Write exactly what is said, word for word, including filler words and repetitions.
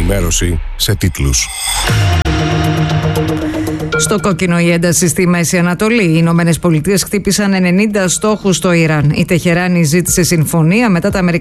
ενημέρωση σε τίτλους. Στο κόκκινο η ένταση στη Μέση Ανατολή. Οι Ηνωμένες Πολιτείες χτύπησαν ενενήντα στόχους στο Ιράν. Η Τεχεράνη ζήτησε συμφωνία μετά τα Αμερικανικά